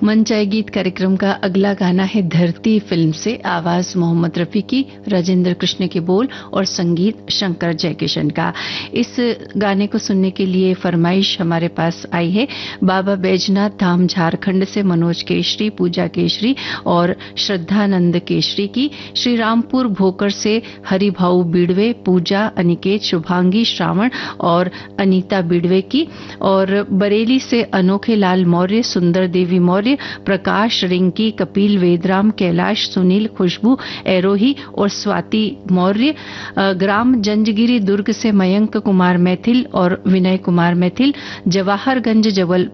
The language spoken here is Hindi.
मन चाहे गीत कार्यक्रम का अगला गाना है धरती फिल्म से। आवाज मोहम्मद रफी की, राजेंद्र कृष्ण के बोल और संगीत शंकर जयकिशन का। इस गाने को सुनने के लिए फरमाइश हमारे पास आई है बाबा बैजनाथ धाम झारखंड से मनोज केशरी, पूजा केशरी और श्रद्धानंद केशरी की। श्री रामपुर भोकर से हरिभाऊ बिड़वे, पूजा, अनिकेत, शुभांगी, श्रावण और अनीता बिड़वे की। और बरेली से अनोखे लाल मौर्य, सुंदर देवी मौर्य, प्रकाश, रिंकी, कपिल, वेदराम, कैलाश, सुनील, खुशबू, एरोही और स्वाति मौर्य। ग्राम जंजगिरी दुर्ग से मयंक कुमार मैथिल और विनय कुमार मैथिल। जवाहरगंज